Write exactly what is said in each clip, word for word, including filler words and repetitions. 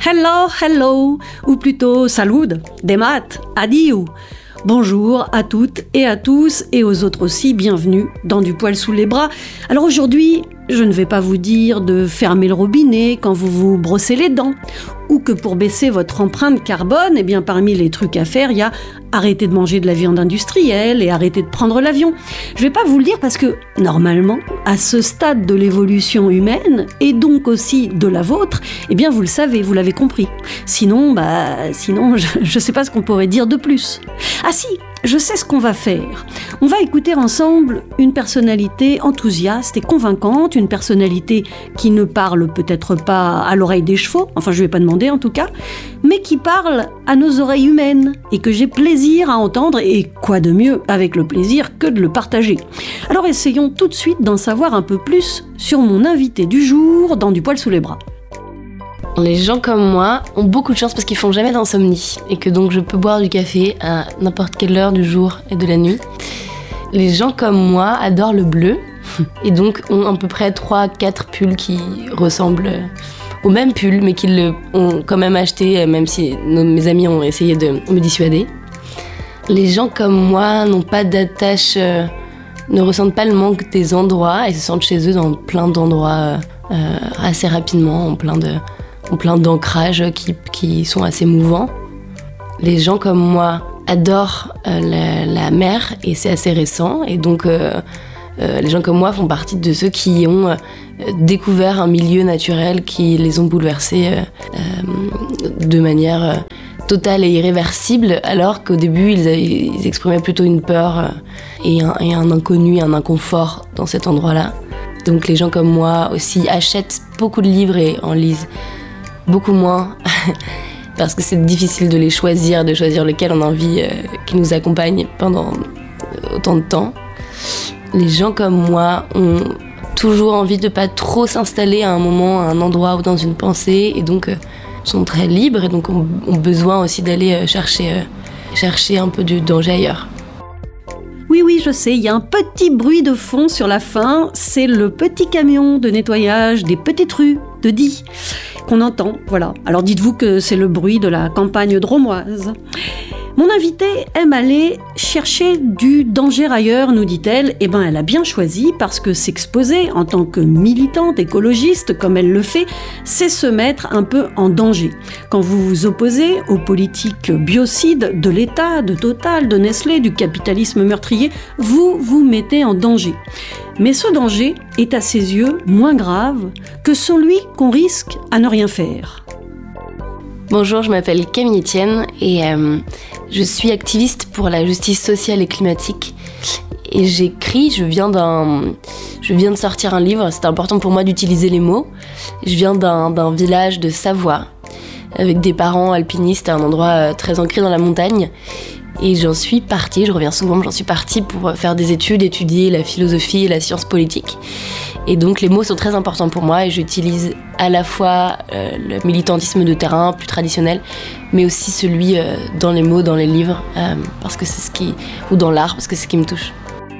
Hello, hello, ou plutôt salud, demat, adieu. Bonjour à toutes et à tous et aux autres aussi, bienvenue dans Du poil sous les bras. Alors aujourd'hui, je ne vais pas vous dire de fermer le robinet quand vous vous brossez les dents, ou que pour baisser votre empreinte carbone, eh bien parmi les trucs à faire, il y a arrêter de manger de la viande industrielle et arrêter de prendre l'avion. Je vais pas vous le dire parce que, normalement, à ce stade de l'évolution humaine, et donc aussi de la vôtre, eh bien vous le savez, vous l'avez compris. Sinon, bah, sinon, je, je sais pas ce qu'on pourrait dire de plus. Ah si, je sais ce qu'on va faire. On va écouter ensemble une personnalité enthousiaste et convaincante, une personnalité qui ne parle peut-être pas à l'oreille des chevaux, enfin je vais pas demander en tout cas, mais qui parle à nos oreilles humaines et que j'ai plaisir à entendre, et quoi de mieux avec le plaisir que de le partager. Alors essayons tout de suite d'en savoir un peu plus sur mon invité du jour dans Du poil sous les bras. Les gens comme moi ont beaucoup de chance parce qu'ils font jamais d'insomnie et que donc je peux boire du café à n'importe quelle heure du jour et de la nuit. Les gens comme moi adorent le bleu et donc ont à peu près trois quatre pulls qui ressemblent au même pull mais qu'ils ont quand même acheté même si nos, mes amis ont essayé de me dissuader. Les gens comme moi n'ont pas d'attache, euh, ne ressentent pas le manque des endroits et se sentent chez eux dans plein d'endroits euh, assez rapidement, en plein de... plein d'ancrages qui, qui sont assez mouvants. Les gens comme moi adorent euh, la, la mer et c'est assez récent et donc euh, euh, les gens comme moi font partie de ceux qui ont euh, découvert un milieu naturel qui les ont bouleversés euh, euh, de manière euh, totale et irréversible alors qu'au début ils, ils exprimaient plutôt une peur euh, et, un, et un inconnu, un inconfort dans cet endroit-là. Donc les gens comme moi aussi achètent beaucoup de livres et en lisent beaucoup moins, parce que c'est difficile de les choisir, de choisir lequel on a envie euh, qui nous accompagne pendant autant de temps. Les gens comme moi ont toujours envie de pas trop s'installer à un moment, à un endroit ou dans une pensée, et donc euh, sont très libres, et donc ont, ont besoin aussi d'aller euh, chercher, euh, chercher un peu du danger ailleurs. Oui, oui, je sais, il y a un petit bruit de fond sur la fin, c'est le petit camion de nettoyage des petites rues de Die qu'on entend, voilà. Alors dites-vous que c'est le bruit de la campagne drômoise. Mon invitée aime aller chercher du danger ailleurs, nous dit-elle. Eh ben, elle a bien choisi parce que s'exposer en tant que militante écologiste, comme elle le fait, c'est se mettre un peu en danger. Quand vous vous opposez aux politiques biocides de l'État, de Total, de Nestlé, du capitalisme meurtrier, vous vous mettez en danger. Mais ce danger est à ses yeux moins grave que celui qu'on risque à ne rien faire. Bonjour, je m'appelle Camille Etienne et euh, je suis activiste pour la justice sociale et climatique. Et j'écris, je viens d'un, je viens de sortir un livre, c'est important pour moi d'utiliser les mots. Je viens d'un, d'un village de Savoie, avec des parents alpinistes à un endroit très ancré dans la montagne. Et j'en suis partie, je reviens souvent, j'en suis partie pour faire des études, étudier la philosophie et la science politique. Et donc les mots sont très importants pour moi et j'utilise à la fois euh, le militantisme de terrain plus traditionnel, mais aussi celui euh, dans les mots, dans les livres, euh, parce que c'est ce qui, ou dans l'art, parce que c'est ce qui me touche.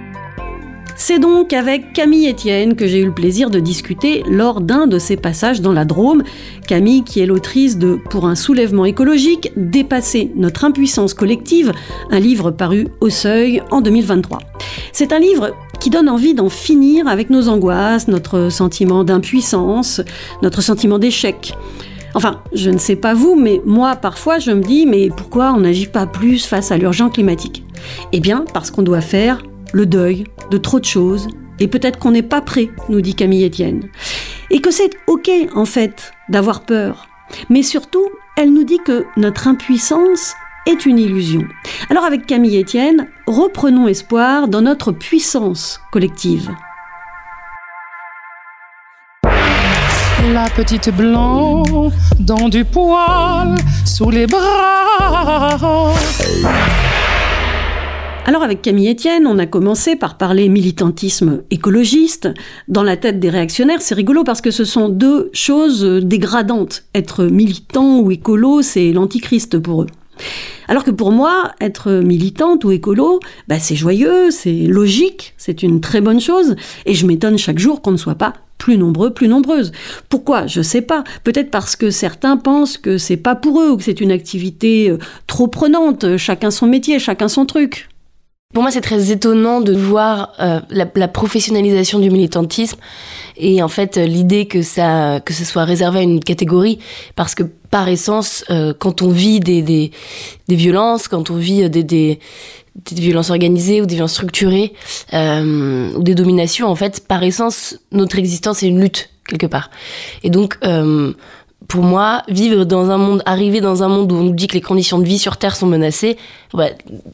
C'est donc avec Camille Etienne que j'ai eu le plaisir de discuter lors d'un de ses passages dans la Drôme. Camille qui est l'autrice de « Pour un soulèvement écologique, dépasser notre impuissance collective », un livre paru au Seuil en deux mille vingt-trois. C'est un livre qui donne envie d'en finir avec nos angoisses, notre sentiment d'impuissance, notre sentiment d'échec. Enfin, je ne sais pas vous, mais moi, parfois, je me dis « mais pourquoi on n'agit pas plus face à l'urgence climatique ?» Eh bien, parce qu'on doit faire le deuil de trop de choses, et peut-être qu'on n'est pas prêt, nous dit Camille Etienne. Et que c'est ok, en fait, d'avoir peur. Mais surtout, elle nous dit que notre impuissance est une illusion. Alors avec Camille Etienne, reprenons espoir dans notre puissance collective. La petite blanc dans du poil sous les bras. Alors avec Camille Etienne, on a commencé par parler militantisme écologiste. Dans la tête des réactionnaires, c'est rigolo parce que ce sont deux choses dégradantes. Être militant ou écolo, c'est l'antichrist pour eux. Alors que pour moi, être militante ou écolo, bah c'est joyeux, c'est logique, c'est une très bonne chose. Et je m'étonne chaque jour qu'on ne soit pas plus nombreux, plus nombreuses. Pourquoi ? Je sais pas. Peut-être parce que certains pensent que c'est pas pour eux ou que c'est une activité trop prenante. Chacun son métier, chacun son truc. Pour moi, c'est très étonnant de voir euh, la, la professionnalisation du militantisme et en fait l'idée que ça que ce soit réservé à une catégorie, parce que par essence, euh, quand on vit des, des des violences, quand on vit des des, des violences organisées ou des violences structurées euh, ou des dominations, en fait, par essence, notre existence est une lutte quelque part. Et donc euh, pour moi, vivre dans un monde, arriver dans un monde où on nous dit que les conditions de vie sur Terre sont menacées, bah,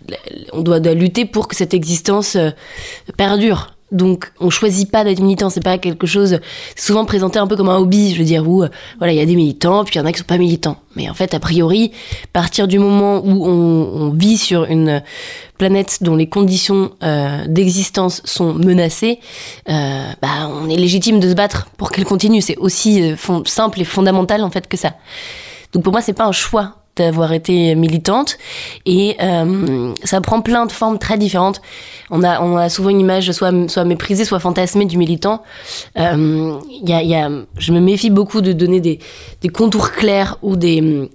on doit, doit lutter pour que cette existence euh, perdure. Donc, on choisit pas d'être militant, c'est pas quelque chose, c'est souvent présenté un peu comme un hobby, je veux dire, où, euh, voilà, il y a des militants, puis il y en a qui sont pas militants. Mais en fait, a priori, à partir du moment où on, on vit sur une planète dont les conditions euh, d'existence sont menacées, euh, bah, on est légitime de se battre pour qu'elle continue. C'est aussi euh, fond, simple et fondamental, en fait, que ça. Donc, pour moi, c'est pas un choix d'avoir été militante, et euh, ça prend plein de formes très différentes. On a, on a souvent une image soit, soit méprisée, soit fantasmée du militant. Euh, y a, y a, je me méfie beaucoup de donner des, des contours clairs ou des,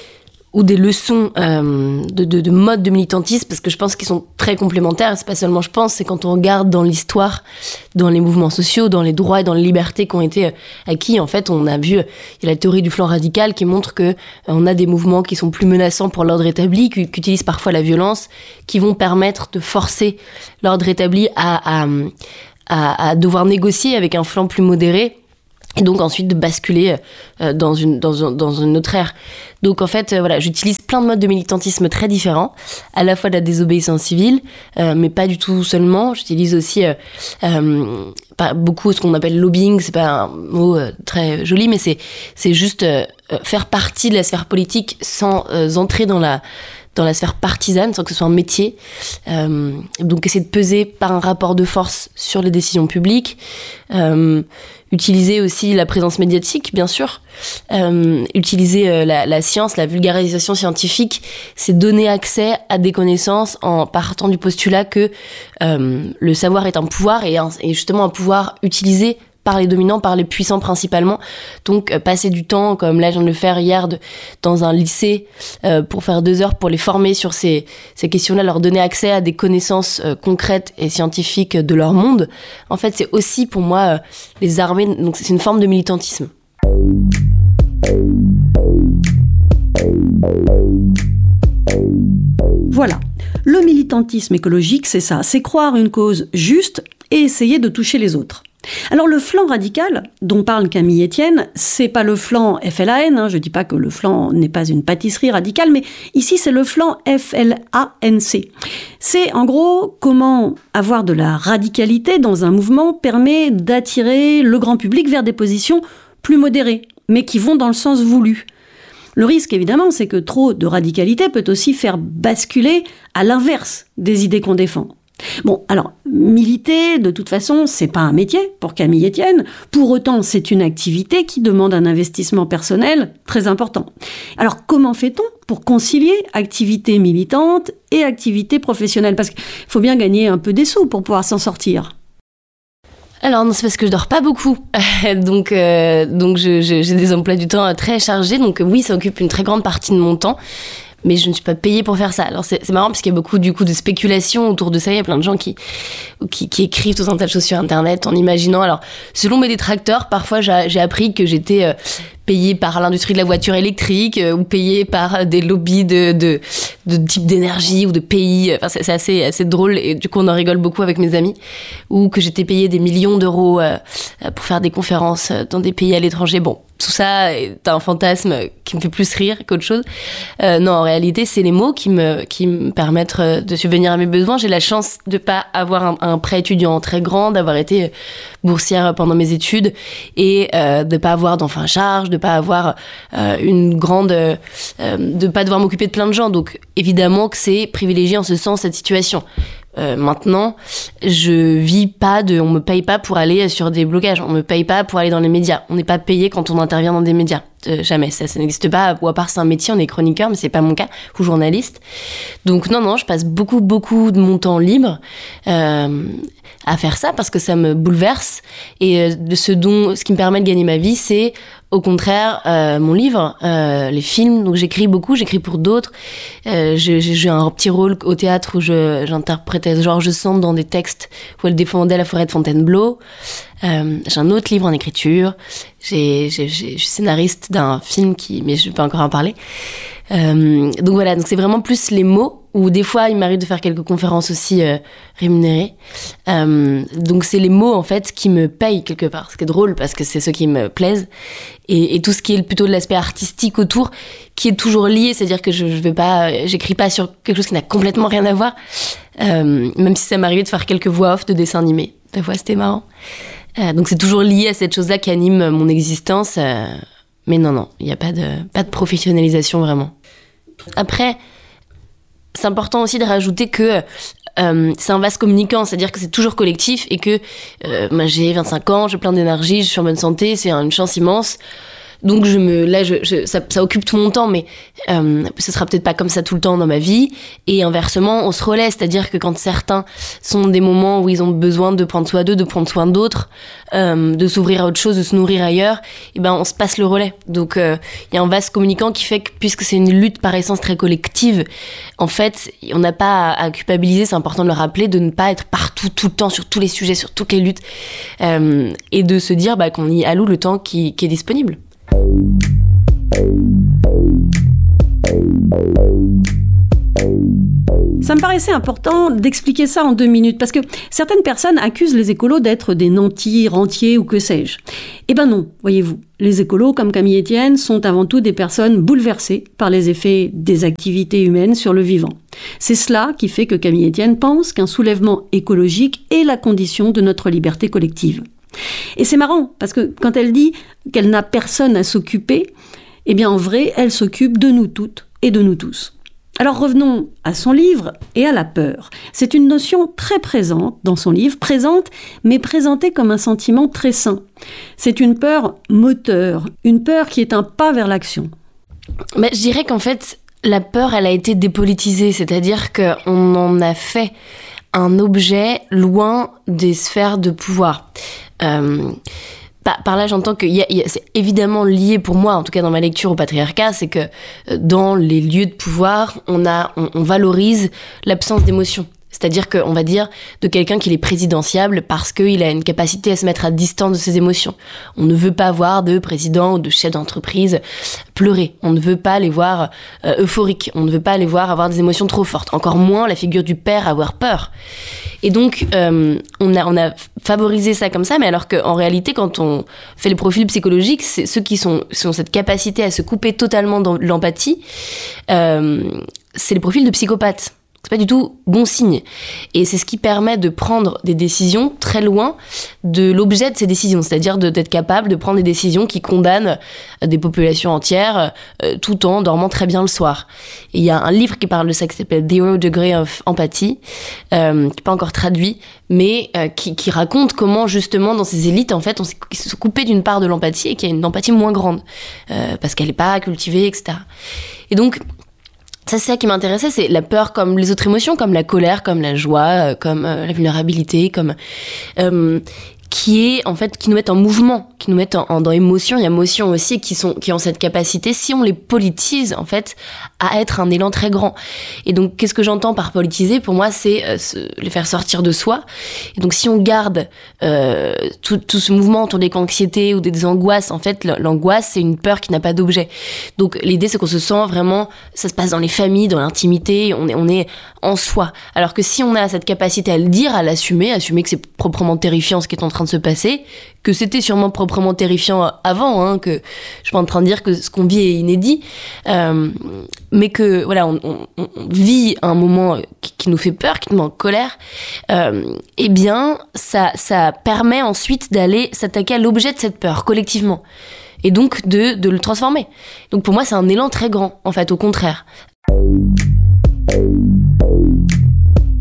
ou des leçons euh, de, de, de mode de militantisme, parce que je pense qu'ils sont très complémentaires. C'est pas seulement je pense, c'est quand on regarde dans l'histoire, dans les mouvements sociaux, dans les droits et dans les libertés qui ont été acquis. En fait, on a vu, il y a la théorie du flanc radical qui montre que euh, on a des mouvements qui sont plus menaçants pour l'ordre établi, qui, qui utilisent parfois la violence, qui vont permettre de forcer l'ordre établi à, à, à, à devoir négocier avec un flanc plus modéré, et donc ensuite de basculer euh, dans une dans un, dans une autre ère. Donc en fait, euh, voilà, j'utilise plein de modes de militantisme très différents, à la fois de la désobéissance civile, euh, mais pas du tout seulement. J'utilise aussi euh, euh, pas beaucoup ce qu'on appelle lobbying. C'est pas un mot euh, très joli, mais c'est c'est juste euh, faire partie de la sphère politique sans euh, entrer dans la dans la sphère partisane, sans que ce soit un métier. Euh, donc essayer de peser par un rapport de force sur les décisions publiques. Euh, utiliser aussi la présence médiatique, bien sûr. Euh, utiliser euh, la, la science, la vulgarisation scientifique, c'est donner accès à des connaissances en partant du postulat que euh, le savoir est un pouvoir, et, un, et justement un pouvoir utilisé par les dominants, par les puissants principalement. Donc euh, passer du temps, comme là je viens de le faire hier, de, dans un lycée, euh, pour faire deux heures pour les former sur ces, ces questions-là, leur donner accès à des connaissances euh, concrètes et scientifiques de leur monde. En fait, c'est aussi pour moi euh, les armer, donc c'est une forme de militantisme. Voilà, le militantisme écologique, c'est ça, c'est croire une cause juste et essayer de toucher les autres. Alors le flanc radical dont parle Camille Etienne, c'est pas le flanc F L A N, hein, je dis pas que le flanc n'est pas une pâtisserie radicale, mais ici c'est le flanc F L A N C. C'est en gros comment avoir de la radicalité dans un mouvement permet d'attirer le grand public vers des positions plus modérées, mais qui vont dans le sens voulu. Le risque, évidemment, c'est que trop de radicalité peut aussi faire basculer à l'inverse des idées qu'on défend. Bon, alors, militer, de toute façon, c'est pas un métier pour Camille Etienne. Pour autant, c'est une activité qui demande un investissement personnel très important. Alors, comment fait-on pour concilier activité militante et activité professionnelle ? Parce qu'il faut bien gagner un peu des sous pour pouvoir s'en sortir. Alors non, c'est parce que je dors pas beaucoup, donc euh, donc je, je, j'ai des emplois du temps très chargés, donc oui, ça occupe une très grande partie de mon temps. Mais je ne suis pas payée pour faire ça. Alors c'est, c'est marrant parce qu'il y a beaucoup du coup de spéculation autour de ça. Il y a plein de gens qui, qui, qui écrivent tout un tas de choses sur Internet en imaginant. Alors selon mes détracteurs, parfois j'ai, j'ai appris que j'étais euh, payée par l'industrie de la voiture électrique euh, ou payée par des lobbies de, de, de type d'énergie ou de pays. Enfin c'est, c'est assez, assez drôle et du coup on en rigole beaucoup avec mes amis. Ou que j'étais payée des millions d'euros euh, pour faire des conférences dans des pays à l'étranger. Bon. Tout ça est un fantasme qui me fait plus rire qu'autre chose. Euh, non, en réalité, c'est les mots qui me, qui me permettent de subvenir à mes besoins. J'ai la chance de ne pas avoir un, un prêt étudiant très grand, d'avoir été boursière pendant mes études et euh, de ne pas avoir d'enfants à charge, de ne pas avoir euh, une grande... Euh, de ne pas devoir m'occuper de plein de gens. Donc, évidemment que c'est privilégié en ce sens, cette situation. euh, maintenant, je vis pas de, on me paye pas pour aller sur des blocages, on me paye pas pour aller dans les médias, on n'est pas payé quand on intervient dans des médias, euh, jamais, ça, ça n'existe pas, ou à part c'est un métier, on est chroniqueur, mais c'est pas mon cas, ou journaliste. Donc non, non, je passe beaucoup, beaucoup de mon temps libre euh, à faire ça parce que ça me bouleverse, et euh, de ce dont, ce qui me permet de gagner ma vie, c'est au contraire, euh, mon livre, euh, les films, donc j'écris beaucoup, j'écris pour d'autres. Euh, j'ai, j'ai joué un petit rôle au théâtre où je, j'interprétais George Sand dans des textes où elle défendait la forêt de Fontainebleau. Euh, j'ai un autre livre en écriture. J'ai, j'ai, j'ai, je suis scénariste d'un film qui, mais je ne vais pas encore en parler. Euh, donc voilà, donc c'est vraiment plus les mots, ou des fois il m'arrive de faire quelques conférences aussi euh, rémunérées. Euh, donc c'est les mots en fait qui me payent quelque part, ce qui est drôle parce que c'est ceux qui me plaisent, et, et tout ce qui est plutôt de l'aspect artistique autour, qui est toujours lié, c'est-à-dire que je, je vais pas, j'écris pas sur quelque chose qui n'a complètement rien à voir, euh, même si ça m'arrivait de faire quelques voix off de dessins animés, des fois c'était marrant. Euh, donc c'est toujours lié à cette chose-là qui anime mon existence. Euh, mais non, non, il n'y a pas de, pas de professionnalisation vraiment. Après, c'est important aussi de rajouter que euh, c'est un vase communicant, c'est-à-dire que c'est toujours collectif et que euh, moi, j'ai vingt-cinq ans, j'ai plein d'énergie, je suis en bonne santé, c'est une chance immense. Donc je me, là, je, je, ça, ça occupe tout mon temps, mais euh, ce sera peut-être pas comme ça tout le temps dans ma vie. Et inversement, on se relaie, c'est-à-dire que quand certains sont des moments où ils ont besoin de prendre soin d'eux, de prendre soin d'autres, euh, de s'ouvrir à autre chose, de se nourrir ailleurs, et ben on se passe le relais. Donc il euh, y a un vase communicant qui fait que, puisque c'est une lutte par essence très collective, en fait, on n'a pas à, à culpabiliser. C'est important de le rappeler, de ne pas être partout, tout le temps, sur tous les sujets, sur toutes les luttes, euh, et de se dire bah, qu'on y alloue le temps qui, qui est disponible. Ça me paraissait important d'expliquer ça en deux minutes, parce que certaines personnes accusent les écolos d'être des nantis, rentiers ou que sais-je. Eh ben non, voyez-vous. Les écolos, comme Camille Etienne, sont avant tout des personnes bouleversées par les effets des activités humaines sur le vivant. C'est cela qui fait que Camille Etienne pense qu'un soulèvement écologique est la condition de notre liberté collective. Et c'est marrant, parce que quand elle dit qu'elle n'a personne à s'occuper, eh bien en vrai, elle s'occupe de nous toutes et de nous tous. Alors revenons à son livre et à la peur. C'est une notion très présente dans son livre, présente, mais présentée comme un sentiment très sain. C'est une peur moteur, une peur qui est un pas vers l'action. Mais je dirais qu'en fait, la peur, elle a été dépolitisée, c'est-à-dire qu'on en a fait un objet loin des sphères de pouvoir. Euh, par, par là, j'entends que y a, y a, c'est évidemment lié pour moi, en tout cas dans ma lecture, au patriarcat, c'est que dans les lieux de pouvoir, on, a, on, on valorise l'absence d'émotion. C'est-à-dire qu'on va dire de quelqu'un qu'il est présidentiable parce qu'il a une capacité à se mettre à distance de ses émotions. On ne veut pas voir de président ou de chef d'entreprise pleurer. On ne veut pas les voir euh, euphoriques. On ne veut pas les voir avoir des émotions trop fortes. Encore moins la figure du père avoir peur. Et donc, euh, on, a, on a favorisé ça comme ça, mais alors qu'en réalité, quand on fait les profils psychologiques, c'est ceux qui, sont, qui ont cette capacité à se couper totalement de l'empathie, euh, c'est les profils de psychopathes. C'est pas du tout bon signe. Et c'est ce qui permet de prendre des décisions très loin de l'objet de ces décisions, c'est-à-dire de, d'être capable de prendre des décisions qui condamnent des populations entières euh, tout en dormant très bien le soir. Et il y a un livre qui parle de ça qui s'appelle Zero Degree of Empathy, euh, qui n'est pas encore traduit, mais euh, qui, qui raconte comment justement dans ces élites, en fait, on s'est, s'est coupé d'une part de l'empathie et qu'il y a une empathie moins grande, euh, parce qu'elle n'est pas cultivée, et cetera. Et donc, ça, c'est ça qui m'intéressait, c'est la peur comme les autres émotions, comme la colère, comme la joie, comme euh, la vulnérabilité, comme euh, qui est en fait qui nous mettent en mouvement, qui nous mettent en, en dans émotion. Il y a émotions aussi qui sont qui ont cette capacité, si on les politise en fait, à être un élan très grand. Et donc, qu'est-ce que j'entends par politiser ? Pour moi, c'est euh, se, les faire sortir de soi. Et donc, si on garde euh, tout, tout ce mouvement autour des anxiétés ou des angoisses, en fait, l'angoisse, c'est une peur qui n'a pas d'objet. Donc, l'idée, c'est qu'on se sent vraiment, ça se passe dans les familles, dans l'intimité, on est, on est en soi. Alors que si on a cette capacité à le dire, à l'assumer, assumer que c'est proprement terrifiant ce qui est en train de se passer, que c'était sûrement proprement terrifiant avant, hein, que je suis pas en train de dire que ce qu'on vit est inédit, euh, mais que voilà, on, on, on vit un moment qui, qui nous fait peur, qui nous met en colère, euh, eh bien, ça, ça permet ensuite d'aller s'attaquer à l'objet de cette peur collectivement, et donc de, de le transformer. Donc pour moi, c'est un élan très grand, en fait, au contraire.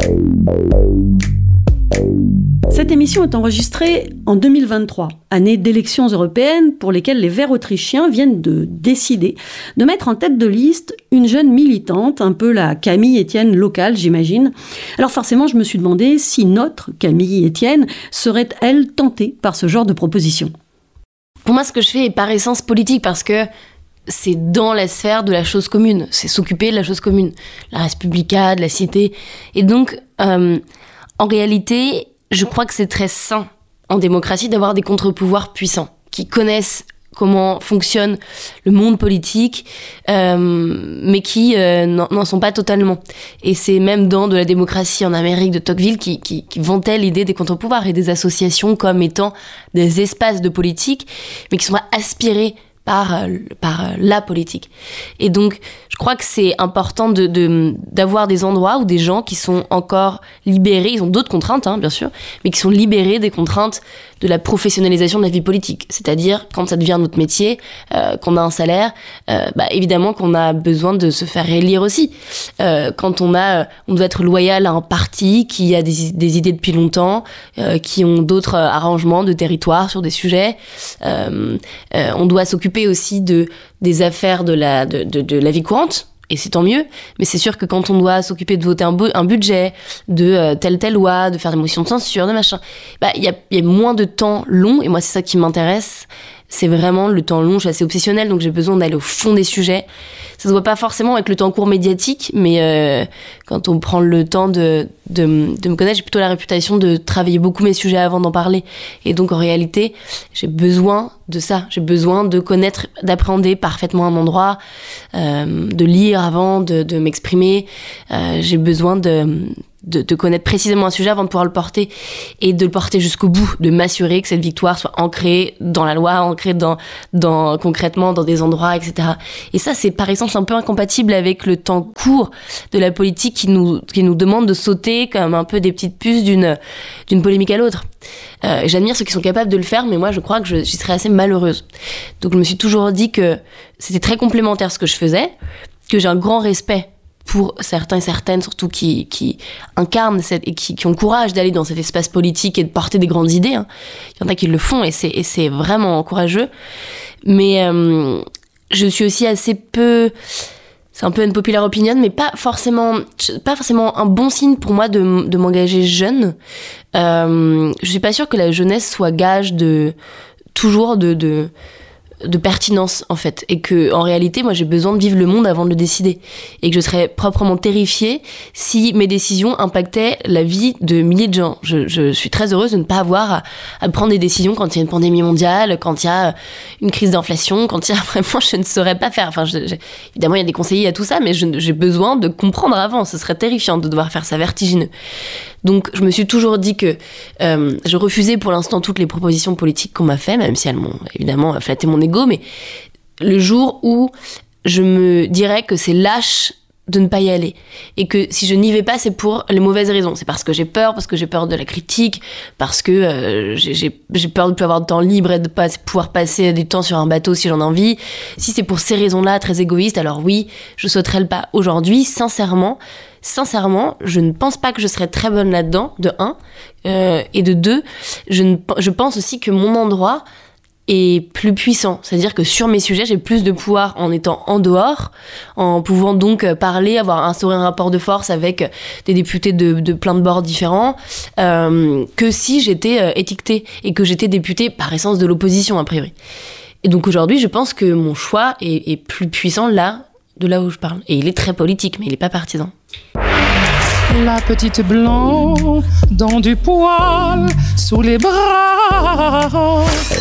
Cette émission est enregistrée en deux mille vingt-trois, année d'élections européennes pour lesquelles les Verts autrichiens viennent de décider de mettre en tête de liste une jeune militante, un peu la Camille Etienne locale, j'imagine. Alors forcément, je me suis demandé si notre Camille Etienne serait, elle, tentée par ce genre de proposition. Pour moi, ce que je fais est par essence politique parce que c'est dans la sphère de la chose commune. C'est s'occuper de la chose commune. La res publica, de la cité. Et donc, euh, en réalité, je crois que c'est très sain en démocratie d'avoir des contre-pouvoirs puissants qui connaissent comment fonctionne le monde politique, euh, mais qui euh, n'en sont pas totalement. Et c'est même dans de la démocratie en Amérique de Tocqueville qui, qui, qui vantait l'idée des contre-pouvoirs et des associations comme étant des espaces de politique, mais qui sont pas aspirés par, par la politique. Et donc, je crois que c'est important de, de, d'avoir des endroits où des gens qui sont encore libérés, ils ont d'autres contraintes, hein, bien sûr, mais qui sont libérés des contraintes de la professionnalisation de la vie politique. C'est-à-dire, quand ça devient notre métier, euh, qu'on a un salaire, euh, bah, évidemment qu'on a besoin de se faire élire aussi. Euh, quand on a, on doit être loyal à un parti qui a des, des idées depuis longtemps, euh, qui ont d'autres arrangements de territoire sur des sujets. Euh, euh, on doit s'occuper aussi de, des affaires de la, de, de, de la vie courante. Et c'est tant mieux, mais c'est sûr que quand on doit s'occuper de voter un, bo- un budget, de euh, telle telle loi, de faire des motions de censure, de machin, bah il y a, y a moins de temps long, et moi c'est ça qui m'intéresse, c'est vraiment le temps long, je suis assez obsessionnelle, donc j'ai besoin d'aller au fond des sujets. Ça se voit pas forcément avec le temps court médiatique, mais euh, quand on prend le temps de, de, de me connaître, j'ai plutôt la réputation de travailler beaucoup mes sujets avant d'en parler. Et donc en réalité, j'ai besoin de ça, j'ai besoin de connaître, d'appréhender parfaitement un endroit, euh, de lire avant, de, de m'exprimer. Euh, j'ai besoin de... De, de connaître précisément un sujet avant de pouvoir le porter et de le porter jusqu'au bout, de m'assurer que cette victoire soit ancrée dans la loi, ancrée dans, dans, concrètement dans des endroits, et cetera. Et ça, c'est par essence un peu incompatible avec le temps court de la politique qui nous, qui nous demande de sauter comme un peu des petites puces d'une, d'une polémique à l'autre. Euh, j'admire ceux qui sont capables de le faire, mais moi, je crois que je, j'y serais assez malheureuse. Donc, je me suis toujours dit que c'était très complémentaire ce que je faisais, que j'ai un grand respect pour certains et certaines, surtout qui, qui incarnent cette, et qui, qui ont le courage d'aller dans cet espace politique et de porter des grandes idées. Hein. Il y en a qui le font et c'est, et c'est vraiment courageux. Mais euh, je suis aussi assez peu... C'est un peu une populaire opinion, mais pas forcément, pas forcément un bon signe pour moi de, de m'engager jeune. Euh, je suis pas sûre que la jeunesse soit gage de... toujours de... de de pertinence en fait, et que en réalité moi j'ai besoin de vivre le monde avant de le décider, et que je serais proprement terrifiée si mes décisions impactaient la vie de milliers de gens. Je, je suis très heureuse de ne pas avoir à, à prendre des décisions quand il y a une pandémie mondiale, quand il y a une crise d'inflation, quand il y a vraiment, je ne saurais pas faire. Enfin, je, je, évidemment il y a des conseillers à tout ça, mais je, j'ai besoin de comprendre avant. Ce serait terrifiant de devoir faire ça, vertigineux. Donc je me suis toujours dit que euh, je refusais pour l'instant toutes les propositions politiques qu'on m'a fait, même si elles m'ont évidemment flatté mon ego, mais le jour où je me dirais que c'est lâche de ne pas y aller, et que si je n'y vais pas, c'est pour les mauvaises raisons. C'est parce que j'ai peur, parce que j'ai peur de la critique, parce que euh, j'ai, j'ai, j'ai peur de ne plus avoir de temps libre et de pas pouvoir passer du temps sur un bateau si j'en ai envie. Si c'est pour ces raisons-là, très égoïstes, alors oui, je sauterai le pas. Aujourd'hui, sincèrement, Sincèrement, je ne pense pas que je serais très bonne là-dedans, de un. Euh, et de deux, je, ne, je pense aussi que mon endroit est plus puissant. C'est-à-dire que sur mes sujets, j'ai plus de pouvoir en étant en dehors, en pouvant donc parler, avoir instauré un rapport de force avec des députés de, de plein de bords différents, euh, que si j'étais euh, étiquetée et que j'étais députée par essence de l'opposition, a priori. Et donc aujourd'hui, je pense que mon choix est, est plus puissant là, de là où je parle. Et il est très politique, mais il n'est pas partisan. La petite blanc dans du poil sous les bras.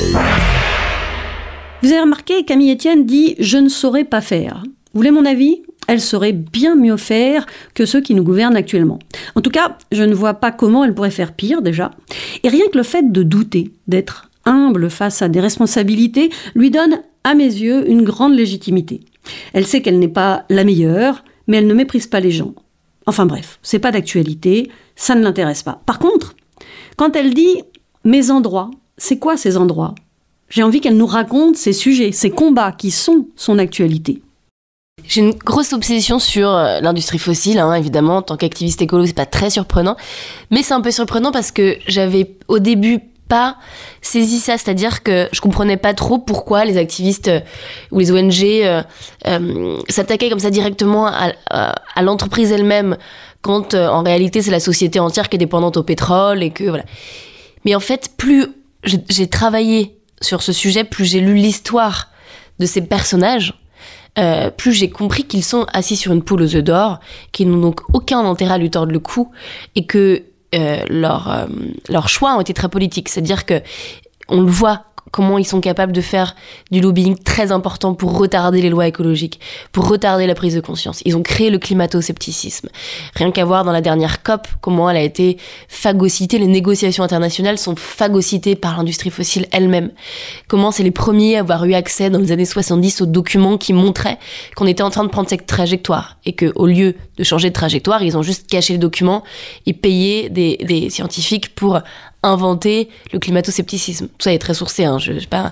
Vous avez remarqué, Camille Etienne dit « Je ne saurais pas faire ». Vous voulez mon avis ? Elle saurait bien mieux faire que ceux qui nous gouvernent actuellement. En tout cas, je ne vois pas comment elle pourrait faire pire, déjà. Et rien que le fait de douter, d'être humble face à des responsabilités, lui donne, à mes yeux, une grande légitimité. Elle sait qu'elle n'est pas la meilleure, mais elle ne méprise pas les gens. Enfin bref, c'est pas d'actualité, ça ne l'intéresse pas. Par contre, quand elle dit « mes endroits », c'est quoi ces endroits ? J'ai envie qu'elle nous raconte ces sujets, ces combats qui sont son actualité. j'ai une grosse obsession sur euh, l'industrie fossile, hein, évidemment. En tant qu'activiste écolo, c'est pas très surprenant. Mais c'est un peu surprenant parce que j'avais au début pas saisi ça, c'est-à-dire que je comprenais pas trop pourquoi les activistes euh, ou les O N G euh, euh, s'attaquaient comme ça directement à, à, à l'entreprise elle-même, quand euh, en réalité c'est la société entière qui est dépendante au pétrole et que voilà. Mais en fait, plus j'ai, j'ai travaillé sur ce sujet, plus j'ai lu l'histoire de ces personnages, euh, plus j'ai compris qu'ils sont assis sur une poule aux œufs d'or, qu'ils n'ont donc aucun intérêt à lui tordre le cou et que Euh, leurs euh, leurs choix ont été très politiques. C'est-à-dire que on le voit comment ils sont capables de faire du lobbying très important pour retarder les lois écologiques, pour retarder la prise de conscience. Ils ont créé le climato-scepticisme. Rien qu'à voir dans la dernière COP, comment elle a été phagocytée, les négociations internationales sont phagocytées par l'industrie fossile elle-même. Comment c'est les premiers à avoir eu accès dans les années soixante-dix aux documents qui montraient qu'on était en train de prendre cette trajectoire et qu'au lieu de changer de trajectoire, ils ont juste caché le document et payé des, des scientifiques pour inventer le climato-scepticisme. Tout ça est très sourcé, hein, je, je sais pas.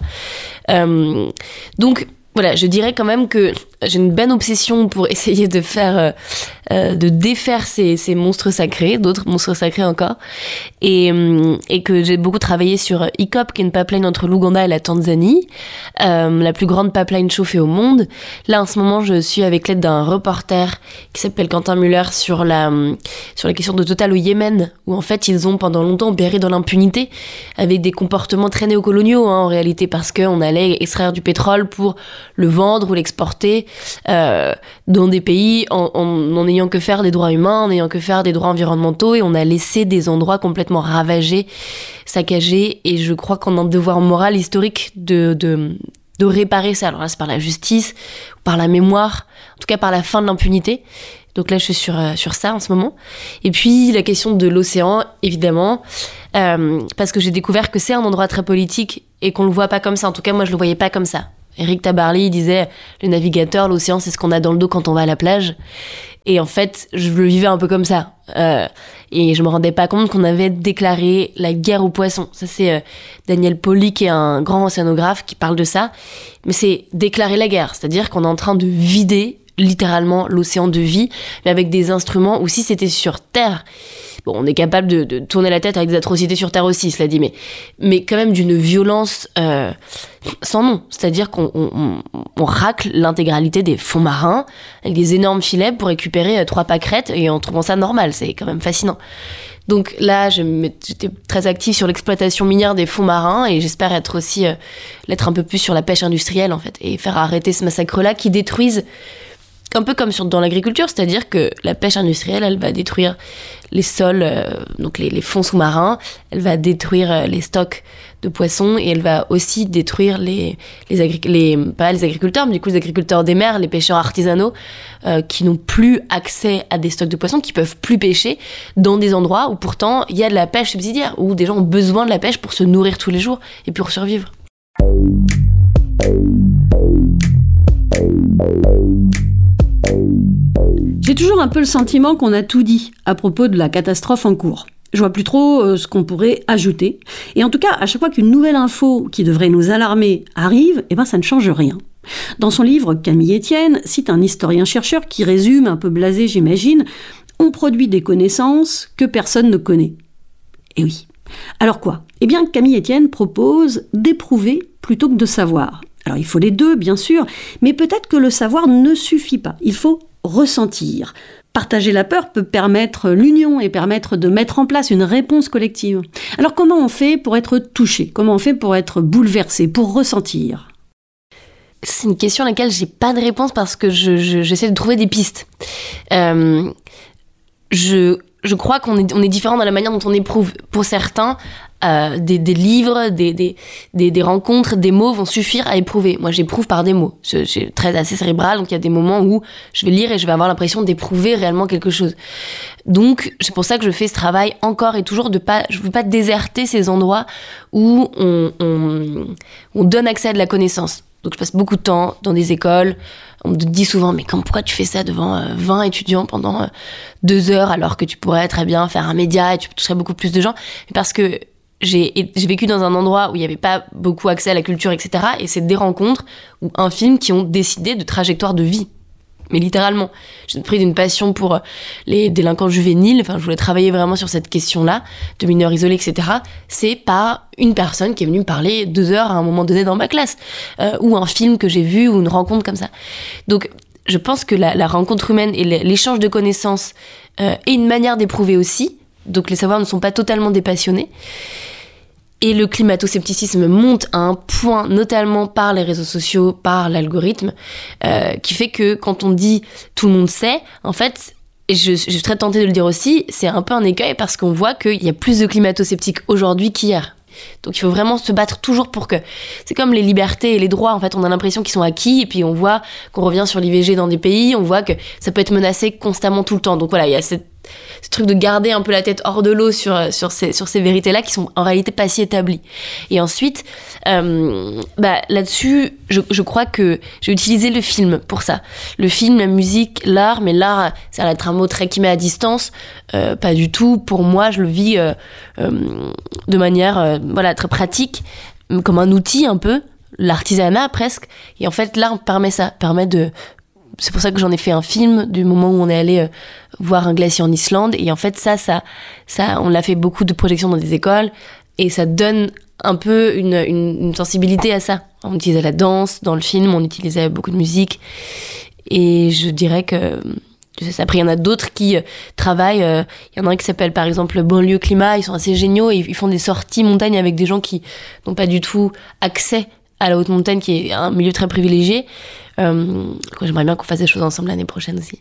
Euh, donc, voilà, je dirais quand même que j'ai une bonne obsession pour essayer de faire, euh, euh, de défaire ces, ces monstres sacrés, d'autres monstres sacrés encore, et, euh, et que j'ai beaucoup travaillé sur I C O P, qui est une pipeline entre l'Ouganda et la Tanzanie, euh, la plus grande pipeline chauffée au monde. Là, en ce moment, je suis avec l'aide d'un reporter qui s'appelle Quentin Muller sur la, sur la question de Total au Yémen, où en fait, ils ont pendant longtemps opéré dans l'impunité, avec des comportements très néocoloniaux, hein, en réalité, parce qu'on allait extraire du pétrole pour le vendre ou l'exporter euh, dans des pays en, en, en ayant que faire des droits humains, en ayant que faire des droits environnementaux, et on a laissé des endroits complètement ravagés, saccagés, et je crois qu'on a un devoir moral historique de, de, de réparer ça. Alors là, c'est par la justice, par la mémoire, en tout cas par la fin de l'impunité. Donc là, je suis sur, euh, sur ça en ce moment. Et puis, la question de l'océan, évidemment, euh, parce que j'ai découvert que c'est un endroit très politique et qu'on le voit pas comme ça. En tout cas, moi, je le voyais pas comme ça. Éric Tabarly disait, le navigateur, l'océan, c'est ce qu'on a dans le dos quand on va à la plage. Et en fait, je le vivais un peu comme ça. Euh, et je me rendais pas compte qu'on avait déclaré la guerre aux poissons. Ça, c'est euh, Daniel Pauly, qui est un grand océanographe, qui parle de ça. Mais c'est déclarer la guerre. C'est-à-dire qu'on est en train de vider littéralement l'océan de vie, mais avec des instruments où si c'était sur Terre, bon, on est capable de, de tourner la tête avec des atrocités sur Terre aussi, cela dit, mais, mais quand même d'une violence euh, sans nom. C'est-à-dire qu'on on, on, on racle l'intégralité des fonds marins avec des énormes filets pour récupérer euh, trois pâquerettes et en trouvant ça normal. C'est quand même fascinant. Donc là, j'étais très active sur l'exploitation minière des fonds marins et j'espère être aussi euh, l'être un peu plus sur la pêche industrielle en fait et faire arrêter ce massacre-là qui détruise un peu comme sur, dans l'agriculture, c'est-à-dire que la pêche industrielle, elle va détruire les sols, euh, donc les, les fonds sous-marins, elle va détruire euh, les stocks de poissons et elle va aussi détruire les, les, agric- les, pas les agriculteurs, mais du coup les agriculteurs des mers, les pêcheurs artisanaux euh, qui n'ont plus accès à des stocks de poissons, qui peuvent plus pêcher dans des endroits où pourtant il y a de la pêche subsidiaire, où des gens ont besoin de la pêche pour se nourrir tous les jours et pour survivre. J'ai toujours un peu le sentiment qu'on a tout dit à propos de la catastrophe en cours. Je vois plus trop euh, ce qu'on pourrait ajouter. Et en tout cas, à chaque fois qu'une nouvelle info qui devrait nous alarmer arrive, eh ben ça ne change rien. Dans son livre, Camille Etienne cite un historien-chercheur qui résume, un peu blasé j'imagine, « On produit des connaissances que personne ne connaît ». Et oui. Alors quoi ? Eh bien, Camille Etienne propose d'éprouver plutôt que de savoir. Alors il faut les deux, bien sûr, mais peut-être que le savoir ne suffit pas. Il faut ressentir. Partager la peur peut permettre l'union et permettre de mettre en place une réponse collective. Alors comment on fait pour être touché ? Comment on fait pour être bouleversé, pour ressentir ? C'est une question à laquelle j'ai pas de réponse parce que je, je, j'essaie de trouver des pistes. Euh, je, je crois qu'on est, on est différent dans la manière dont on éprouve. Pour certains, euh, des, des livres, des, des, des, des rencontres, des mots vont suffire à éprouver. Moi, j'éprouve par des mots. Je, je suis très assez cérébrale, donc il y a des moments où je vais lire et je vais avoir l'impression d'éprouver réellement quelque chose. Donc, c'est pour ça que je fais ce travail encore et toujours de pas, je veux pas déserter ces endroits où on, on, on donne accès à de la connaissance. Donc je passe beaucoup de temps dans des écoles. On me dit souvent, mais quand, pourquoi tu fais ça devant euh, vingt étudiants pendant euh, deux heures alors que tu pourrais très bien faire un média et tu toucherais beaucoup plus de gens ? Mais parce que j'ai, j'ai vécu dans un endroit où il n'y avait pas beaucoup accès à la culture, et cetera. Et c'est des rencontres ou un film qui ont décidé de trajectoire de vie. mais littéralement. J'ai pris d'une passion pour les délinquants juvéniles, enfin je voulais travailler vraiment sur cette question-là, de mineurs isolés, et cetera. C'est par une personne qui est venue me parler deux heures à un moment donné dans ma classe, euh, ou un film que j'ai vu, ou une rencontre comme ça. Donc je pense que la, la rencontre humaine et l'échange de connaissances euh, est une manière d'éprouver aussi, donc les savoirs ne sont pas totalement dépassionnés. Et le climato-scepticisme monte à un point, notamment par les réseaux sociaux, par l'algorithme, euh, qui fait que quand on dit « tout le monde sait », en fait, et je, je suis très tentée de le dire aussi, c'est un peu un écueil parce qu'on voit qu'il y a plus de climato-sceptiques aujourd'hui qu'hier. Donc il faut vraiment se battre toujours pour que... C'est comme les libertés et les droits, en fait, on a l'impression qu'ils sont acquis, et puis on voit qu'on revient sur l'I V G dans des pays, on voit que ça peut être menacé constamment tout le temps. Donc voilà, il y a cette ce truc de garder un peu la tête hors de l'eau sur, sur, ces, sur ces vérités-là qui sont en réalité pas si établies. Et ensuite, euh, bah, là-dessus, je, je crois que j'ai utilisé le film pour ça. Le film, la musique, l'art, mais l'art, ça va être un mot très qui met à distance. Euh, pas du tout. Pour moi, je le vis euh, euh, de manière euh, voilà, très pratique, comme un outil un peu, l'artisanat presque. Et en fait, l'art permet ça, permet de... C'est pour ça que j'en ai fait un film du moment où on est allé euh, voir un glacier en Islande. Et en fait, ça, ça, ça, on l'a fait beaucoup de projections dans des écoles. Et ça donne un peu une, une, une sensibilité à ça. On utilisait la danse dans le film, on utilisait beaucoup de musique. Et je dirais que... Je sais, après, il y en a d'autres qui euh, travaillent. Il euh, y en a un qui s'appelle, par exemple, Banlieue Climat. Ils sont assez géniaux. Et ils font des sorties montagne avec des gens qui n'ont pas du tout accès à la haute montagne, qui est un milieu très privilégié. Euh, j'aimerais bien qu'on fasse des choses ensemble l'année prochaine aussi.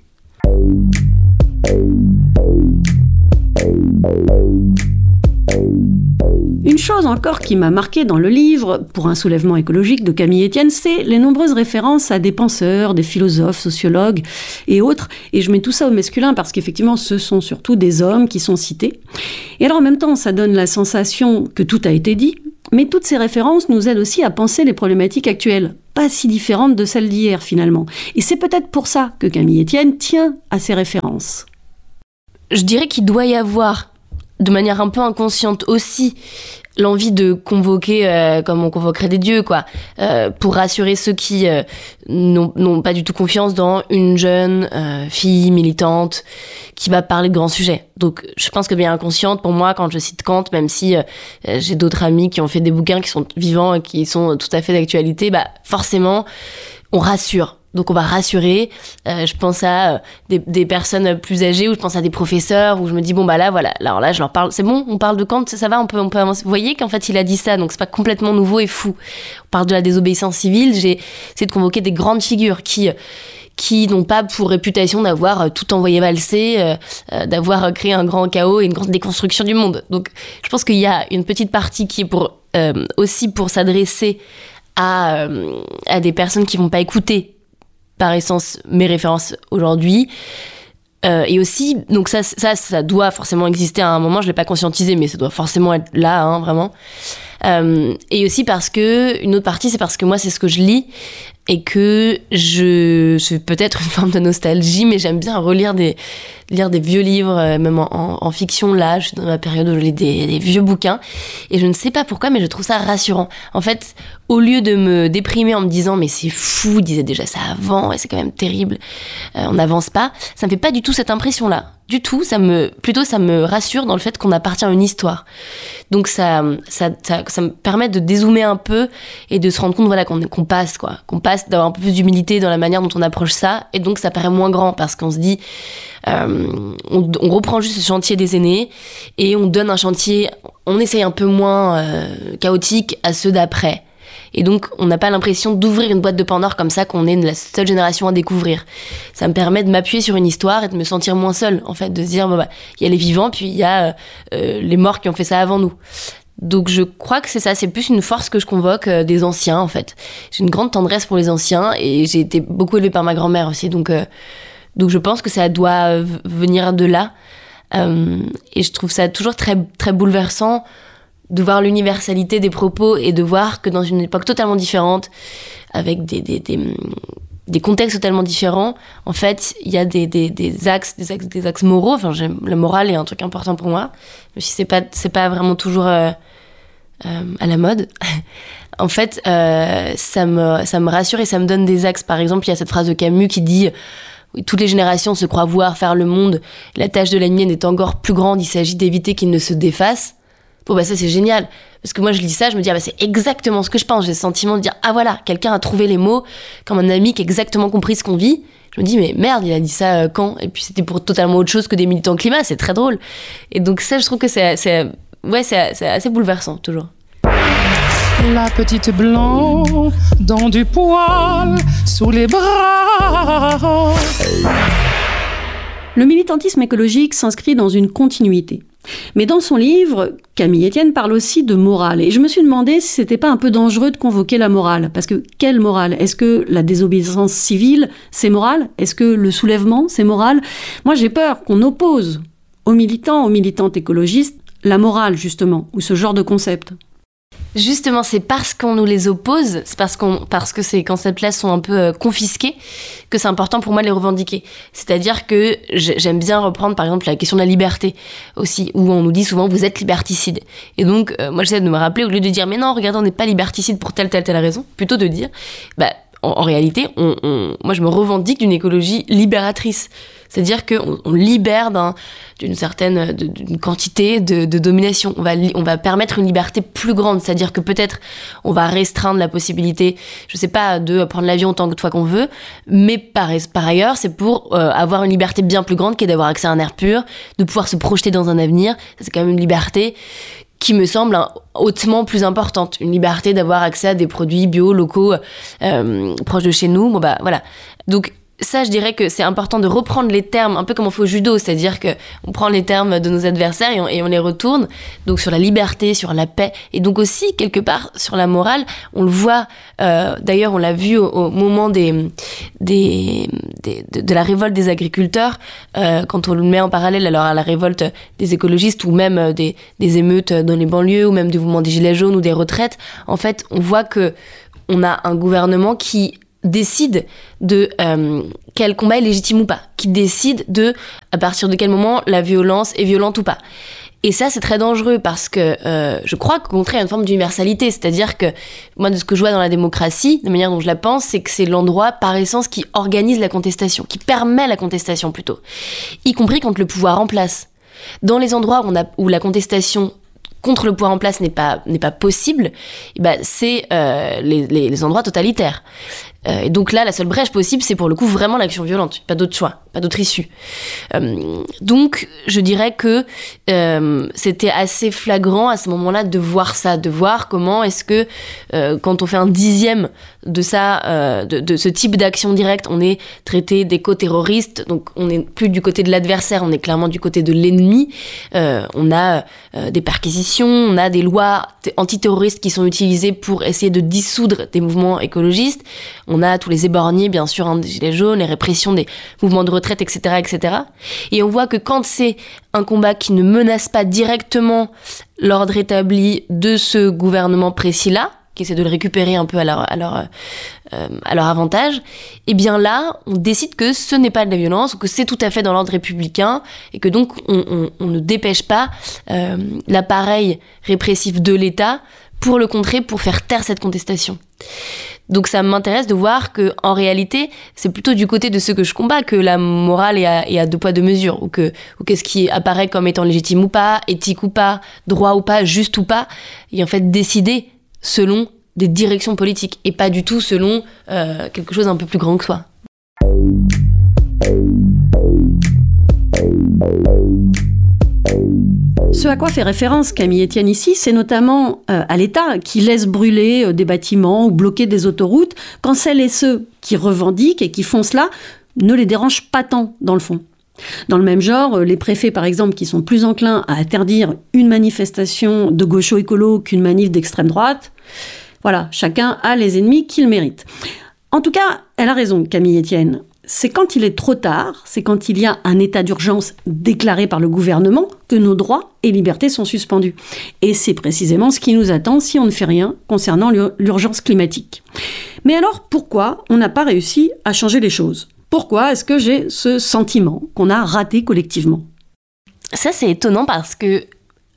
Une chose encore qui m'a marquée dans le livre, pour un soulèvement écologique de Camille Etienne, c'est les nombreuses références à des penseurs, des philosophes, sociologues et autres. Et je mets tout ça au masculin parce qu'effectivement, ce sont surtout des hommes qui sont cités. Et alors en même temps, ça donne la sensation que tout a été dit, mais toutes ces références nous aident aussi à penser les problématiques actuelles, pas si différentes de celles d'hier finalement. Et c'est peut-être pour ça que Camille Etienne tient à ces références. Je dirais qu'il doit y avoir, de manière un peu inconsciente aussi, l'envie de convoquer euh, comme on convoquerait des dieux, quoi, euh, pour rassurer ceux qui euh, n'ont, n'ont pas du tout confiance dans une jeune euh, fille militante qui va parler de grands sujets. Donc je pense que bien inconsciente, pour moi, quand je cite Kant, même si euh, j'ai d'autres amis qui ont fait des bouquins qui sont vivants et qui sont tout à fait d'actualité, bah forcément, on rassure. Donc on va rassurer, euh, je pense à euh, des, des personnes plus âgées, ou je pense à des professeurs, où je me dis bon bah là voilà, alors là je leur parle, c'est bon, on parle de Kant, ça, ça va, on peut, on peut avancer. Vous voyez qu'en fait il a dit ça, donc c'est pas complètement nouveau et fou. On parle de la désobéissance civile, j'ai essayé de convoquer des grandes figures qui... qui n'ont pas pour réputation d'avoir tout envoyé valser, euh, euh, d'avoir créé un grand chaos et une grande déconstruction du monde. Donc je pense qu'il y a une petite partie qui est pour, euh, aussi pour s'adresser à, euh, à des personnes qui vont pas écouter par essence mes références aujourd'hui. Euh, et aussi, donc ça, ça, ça doit forcément exister à un moment, je l'ai pas conscientisé, mais ça doit forcément être là, hein, vraiment. Euh, et aussi parce que, une autre partie, c'est parce que moi, c'est ce que je lis, et que je, c'est peut-être une forme de nostalgie, mais j'aime bien relire des, lire des vieux livres, euh, même en, en, en fiction. Là, je suis dans ma période où je lis des, des vieux bouquins, et je ne sais pas pourquoi, mais je trouve ça rassurant. En fait, au lieu de me déprimer en me disant, mais c'est fou, il disait déjà ça avant, et c'est quand même terrible, euh, on n'avance pas, ça me fait pas du tout cette impression-là. Du tout, ça me, plutôt ça me rassure dans le fait qu'on appartient à une histoire. Donc ça, ça, ça, ça me permet de dézoomer un peu et de se rendre compte, voilà, qu'on, qu'on passe, quoi, qu'on passe, d'avoir un peu plus d'humilité dans la manière dont on approche ça, et donc ça paraît moins grand parce qu'on se dit, euh, on, on reprend juste ce chantier des aînés et on donne un chantier, on essaye un peu moins euh, chaotique à ceux d'après. Et donc, on n'a pas l'impression d'ouvrir une boîte de Pandore comme ça, qu'on est la seule génération à découvrir. Ça me permet de m'appuyer sur une histoire et de me sentir moins seule, en fait, de se dire, bon, bah, il y a les vivants, puis il y a euh, les morts qui ont fait ça avant nous. Donc, je crois que c'est ça, c'est plus une force que je convoque euh, des anciens, en fait. J'ai une grande tendresse pour les anciens, et j'ai été beaucoup élevée par ma grand-mère aussi, donc, euh, donc je pense que ça doit v- venir de là. Euh, et je trouve ça toujours très, très bouleversant de voir l'universalité des propos et de voir que dans une époque totalement différente, avec des, des, des, des contextes totalement différents, en fait, il y a des, des, des, axes, des, axes, des axes moraux. Enfin, j'aime, la morale est un truc important pour moi, même si c'est pas, c'est pas vraiment toujours euh, euh, à la mode. En fait, euh, ça, me, ça me rassure et ça me donne des axes. Par exemple, il y a cette phrase de Camus qui dit... où toutes les générations se croient voir faire le monde, la tâche de la mienne est encore plus grande, il s'agit d'éviter qu'il ne se défasse. Bon bah ça c'est génial, parce que moi je lis ça, je me dis ah bah c'est exactement ce que je pense, j'ai le sentiment de dire ah voilà, quelqu'un a trouvé les mots, comme un ami qui a exactement compris ce qu'on vit. Je me dis mais merde, il a dit ça euh, quand ? Et puis c'était pour totalement autre chose que des militants climat, c'est très drôle. Et donc ça je trouve que c'est, c'est, ouais, c'est, c'est assez bouleversant toujours. La petite blanc dans du poil sous les bras. Le militantisme écologique s'inscrit dans une continuité. Mais dans son livre, Camille Etienne parle aussi de morale. Et je me suis demandé si c'était pas un peu dangereux de convoquer la morale. Parce que quelle morale ? Est-ce que la désobéissance civile, c'est moral ? Est-ce que le soulèvement, c'est moral ? Moi, j'ai peur qu'on oppose aux militants, aux militantes écologistes, la morale, justement, ou ce genre de concept. Justement, c'est parce qu'on nous les oppose, c'est parce, qu'on, parce que ces concepts-là sont un peu euh, confisqués, que c'est important pour moi de les revendiquer. C'est-à-dire que j'aime bien reprendre, par exemple, la question de la liberté aussi, où on nous dit souvent « vous êtes liberticide ». Et donc, euh, moi, j'essaie de me rappeler, au lieu de dire « mais non, regardez, on n'est pas liberticide pour telle, telle, telle raison », plutôt de dire bah, « en, en réalité, on, on, moi, je me revendique d'une écologie libératrice ». C'est-à-dire qu'on on libère d'un, d'une certaine d'une quantité de, de domination. On va, on va permettre une liberté plus grande. C'est-à-dire que peut-être on va restreindre la possibilité, je sais pas, de prendre l'avion autant de fois qu'on veut, mais par, par ailleurs, c'est pour euh, avoir une liberté bien plus grande qui est d'avoir accès à un air pur, de pouvoir se projeter dans un avenir. Ça, c'est quand même une liberté qui me semble hein, hautement plus importante. Une liberté d'avoir accès à des produits bio, locaux, euh, proches de chez nous. Bon bah voilà. Donc ça, je dirais que c'est important de reprendre les termes, un peu comme on fait au judo, c'est-à-dire qu'on prend les termes de nos adversaires et on, et on les retourne, donc sur la liberté, sur la paix, et donc aussi, quelque part, sur la morale. On le voit, euh, d'ailleurs, on l'a vu au, au moment des, des, des, de, de la révolte des agriculteurs, euh, quand on le met en parallèle alors à la révolte des écologistes, ou même des, des émeutes dans les banlieues, ou même du mouvement des gilets jaunes ou des retraites. En fait, on voit que on a un gouvernement qui décide de euh, quel combat est légitime ou pas, qui décide de à partir de quel moment la violence est violente ou pas. Et ça, c'est très dangereux parce que euh, je crois qu'au contraire, il y a une forme d'universalité. C'est-à-dire que moi, de ce que je vois dans la démocratie, de la manière dont je la pense, c'est que c'est l'endroit par essence qui organise la contestation, qui permet la contestation plutôt, y compris quand le pouvoir en place. Dans les endroits où, on a, où la contestation contre le pouvoir en place n'est pas, n'est pas possible, et ben c'est euh, les, les, les endroits totalitaires. Euh, et donc là, la seule brèche possible, c'est pour le coup vraiment l'action violente, pas d'autre choix, pas d'autre issue. Euh, donc, je dirais que euh, c'était assez flagrant à ce moment-là de voir ça, de voir comment est-ce que euh, quand on fait un dixième de ça, euh, de, de ce type d'action directe, on est traité d'éco-terroriste, donc on n'est plus du côté de l'adversaire, on est clairement du côté de l'ennemi. Euh, on a euh, des perquisitions, on a des lois t- antiterroristes qui sont utilisées pour essayer de dissoudre des mouvements écologistes. On a tous les éborgnés, bien sûr, hein, des gilets jaunes, les répressions des mouvements de retraite, et cetera, et cetera. Et on voit que quand c'est un combat qui ne menace pas directement l'ordre établi de ce gouvernement précis-là, qui essaie de le récupérer un peu à leur, à leur, euh, à leur avantage, et bien là, on décide que ce n'est pas de la violence, ou que c'est tout à fait dans l'ordre républicain, et que donc on, on, on ne dépêche pas euh, l'appareil répressif de l'État pour le contrer, pour faire taire cette contestation. Donc ça m'intéresse de voir que en réalité, c'est plutôt du côté de ceux que je combats que la morale est à, est à deux poids deux mesures, ou que, ou que ce qui apparaît comme étant légitime ou pas, éthique ou pas, droit ou pas, juste ou pas, est en fait décidé selon des directions politiques, et pas du tout selon euh, quelque chose d'un peu plus grand que soi. Ce à quoi fait référence Camille Etienne ici, c'est notamment euh, à l'État qui laisse brûler euh, des bâtiments ou bloquer des autoroutes quand celles et ceux qui revendiquent et qui font cela ne les dérangent pas tant dans le fond. Dans le même genre, les préfets par exemple qui sont plus enclins à interdire une manifestation de gaucho-écolo qu'une manif d'extrême droite, voilà, chacun a les ennemis qu'il mérite. En tout cas, elle a raison Camille Etienne. C'est quand il est trop tard, c'est quand il y a un état d'urgence déclaré par le gouvernement que nos droits et libertés sont suspendus. Et c'est précisément ce qui nous attend si on ne fait rien concernant l'urgence climatique. Mais alors, pourquoi on n'a pas réussi à changer les choses ? Pourquoi est-ce que j'ai ce sentiment qu'on a raté collectivement ? Ça, c'est étonnant parce que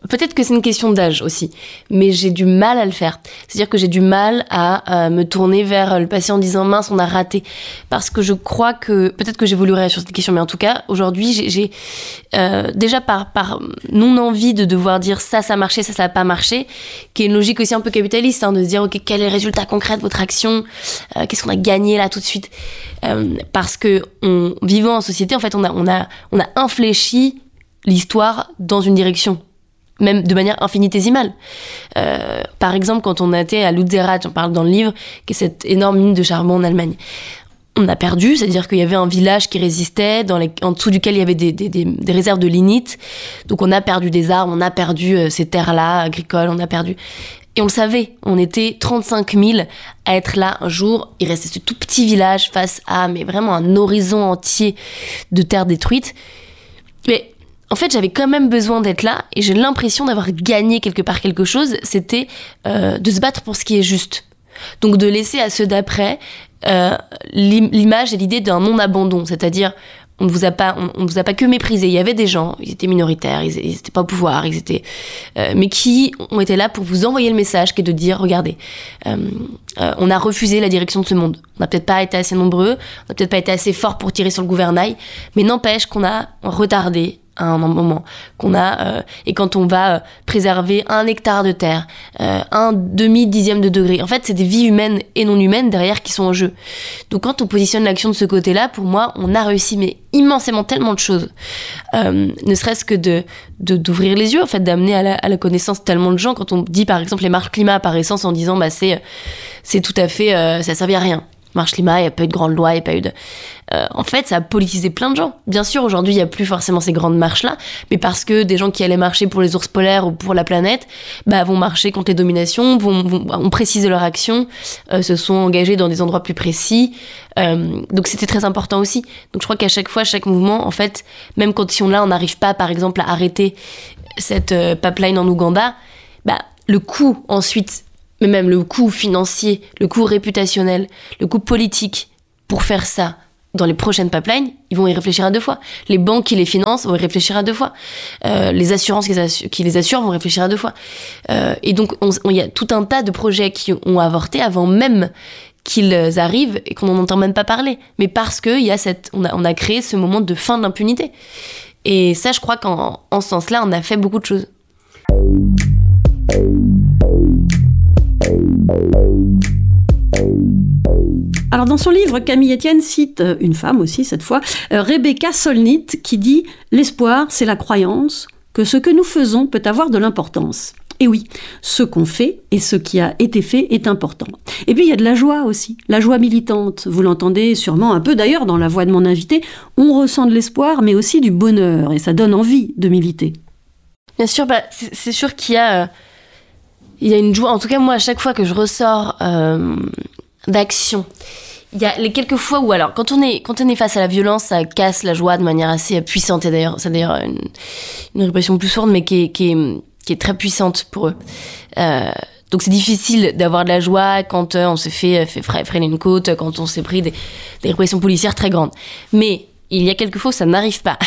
peut-être que c'est une question d'âge aussi, mais j'ai du mal à le faire. C'est-à-dire que j'ai du mal à euh, me tourner vers le patient en disant mince, on a raté, parce que je crois que peut-être que j'évoluerai sur cette question, mais en tout cas aujourd'hui j'ai, j'ai euh, déjà par par non envie de devoir dire ça ça a marché, ça ça a pas marché, qui est une logique aussi un peu capitaliste, hein, de se dire ok, quel est le résultat concret de votre action, euh, qu'est-ce qu'on a gagné là tout de suite, euh, parce que on, vivant en société en fait on a on a on a infléchi l'histoire dans une direction, même de manière infinitésimale. Euh, par exemple, quand on était à Lützerath, j'en parle dans le livre, qui est cette énorme mine de charbon en Allemagne, on a perdu, c'est-à-dire qu'il y avait un village qui résistait, dans les, en dessous duquel il y avait des, des, des, des réserves de lignite, donc on a perdu des arbres, on a perdu euh, ces terres-là agricoles, on a perdu... Et on le savait, on était trente-cinq mille à être là un jour, il restait ce tout petit village face à mais vraiment un horizon entier de terres détruites. Mais en fait, j'avais quand même besoin d'être là et j'ai l'impression d'avoir gagné quelque part quelque chose. C'était euh, de se battre pour ce qui est juste. Donc de laisser à ceux d'après euh, l'image et l'idée d'un non-abandon. C'est-à-dire, on ne vous a pas, on, on vous a pas que méprisé. Il y avait des gens, ils étaient minoritaires, ils, ils étaient pas au pouvoir, ils étaient, euh, mais qui ont été là pour vous envoyer le message qui est de dire, regardez, euh, euh, on a refusé la direction de ce monde. On n'a peut-être pas été assez nombreux, on n'a peut-être pas été assez fort pour tirer sur le gouvernail, mais n'empêche qu'on a retardé à un moment, qu'on a euh, et quand on va euh, préserver un hectare de terre, euh, un demi dixième de degré, en fait c'est des vies humaines et non humaines derrière qui sont en jeu. Donc quand on positionne l'action de ce côté-là, pour moi on a réussi mais immensément tellement de choses, euh, ne serait-ce que de, de d'ouvrir les yeux, en fait d'amener à la, à la connaissance tellement de gens. Quand on dit par exemple les marches climat par essence en disant bah c'est c'est tout à fait euh, ça servait à rien. Marche climat, il n'y a pas eu de grande loi, il n'y a pas eu de... Euh, en fait, ça a politisé plein de gens. Bien sûr, aujourd'hui, il n'y a plus forcément ces grandes marches-là, mais parce que des gens qui allaient marcher pour les ours polaires ou pour la planète, bah, vont marcher contre les dominations, vont, vont, ont précisé leur action, euh, se sont engagés dans des endroits plus précis. Euh, donc, c'était très important aussi. Donc, je crois qu'à chaque fois, chaque mouvement, en fait, même quand si on, là, on n'arrive pas, par exemple, à arrêter cette euh, pipeline en Ouganda, bah, le coût, ensuite... mais même le coût financier, le coût réputationnel, le coût politique pour faire ça dans les prochaines pipelines, ils vont y réfléchir à deux fois. Les banques qui les financent vont y réfléchir à deux fois. Euh, les assurances qui les, assurent, qui les assurent vont réfléchir à deux fois. Euh, et donc, il y a tout un tas de projets qui ont avorté avant même qu'ils arrivent et qu'on n'en entend même pas parler. Mais parce que y a cette, on, a, on a créé ce moment de fin de l'impunité. Et ça, je crois qu'en en ce sens-là, on a fait beaucoup de choses. Alors dans son livre, Camille Etienne cite une femme aussi cette fois, Rebecca Solnit, qui dit « L'espoir, c'est la croyance que ce que nous faisons peut avoir de l'importance. » Et oui, ce qu'on fait et ce qui a été fait est important. Et puis il y a de la joie aussi, la joie militante. Vous l'entendez sûrement un peu d'ailleurs dans la voix de mon invité. On ressent de l'espoir mais aussi du bonheur et ça donne envie de militer. Bien sûr, bah, c'est, c'est sûr qu'il y a... Euh... Il y a une joie, en tout cas moi à chaque fois que je ressors euh, d'action, il y a les quelques fois où alors quand on est quand on est face à la violence, ça casse la joie de manière assez puissante et d'ailleurs c'est d'ailleurs une, une répression plus sourde mais qui est, qui est, qui est très puissante pour eux. Euh, donc c'est difficile d'avoir de la joie quand euh, on s'est fait, fait freiner une côte, quand on s'est pris des, des répressions policières très grandes. Mais il y a quelques fois où ça n'arrive pas.